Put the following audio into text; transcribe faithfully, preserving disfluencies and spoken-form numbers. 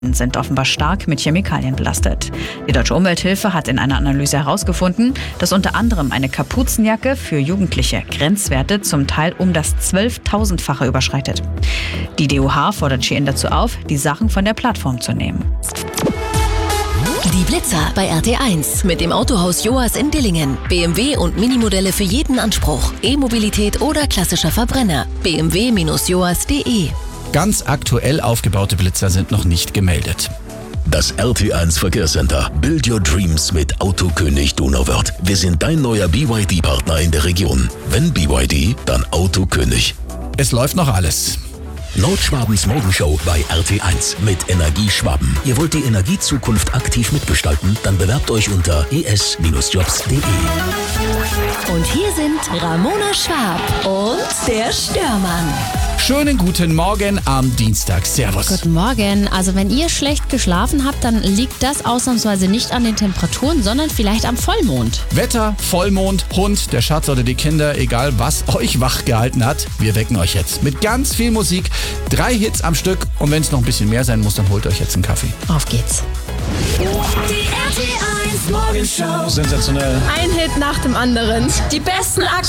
sind offenbar stark mit Chemikalien belastet. Die Deutsche Umwelthilfe hat in einer Analyse herausgefunden, dass unter anderem eine Kapuzenjacke für Jugendliche Grenzwerte zum Teil um das zwölftausendfache überschreitet. Die D U H fordert Shein dazu auf, die Sachen von der Plattform zu nehmen. Die Blitzer bei R T eins mit dem Autohaus Joas in Dillingen. B M W und Minimodelle für jeden Anspruch. E-Mobilität oder klassischer Verbrenner. b m w Bindestrich joas punkt de. Ganz aktuell aufgebaute Blitzer sind noch nicht gemeldet. Das R T eins Verkehrscenter. Build your dreams mit Autokönig Donauwörth. Wir sind dein neuer B Y D-Partner in der Region. Wenn B Y D, dann Autokönig. Es läuft noch alles. Nordschwabens Morgenshow bei R T eins mit Energie Schwaben. Ihr wollt die Energiezukunft aktiv mitgestalten? Dann bewerbt euch unter e s Bindestrich jobs punkt de. Und hier sind Ramona Schwab und der Störmann. Schönen guten Morgen am Dienstag. Servus. Guten Morgen. Also wenn ihr schlecht geschlafen habt, dann liegt das ausnahmsweise nicht an den Temperaturen, sondern vielleicht am Vollmond. Wetter, Vollmond, Hund, der Schatz oder die Kinder, egal was euch wach gehalten hat, wir wecken euch jetzt mit ganz viel Musik. Drei Hits am Stück und wenn es noch ein bisschen mehr sein muss, dann holt euch jetzt einen Kaffee. Auf geht's. Die R T eins Morgenshow. Sensationell. Ein Hit nach dem anderen. Die besten aktuellen